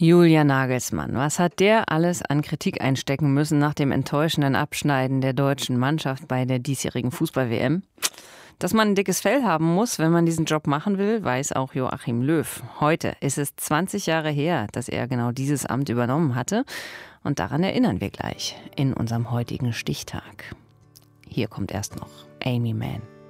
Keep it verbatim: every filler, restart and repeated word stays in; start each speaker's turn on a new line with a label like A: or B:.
A: Julian Nagelsmann, was hat der alles an Kritik einstecken müssen nach dem enttäuschenden Abschneiden der deutschen Mannschaft bei der diesjährigen Fußball-W M? Dass man ein dickes Fell haben muss, wenn man diesen Job machen will, weiß auch Joachim Löw. Heute ist es zwanzig Jahre her, dass er genau dieses Amt übernommen hatte. Und daran erinnern wir gleich in unserem heutigen Stichtag. Hier kommt erst noch Amy Mann.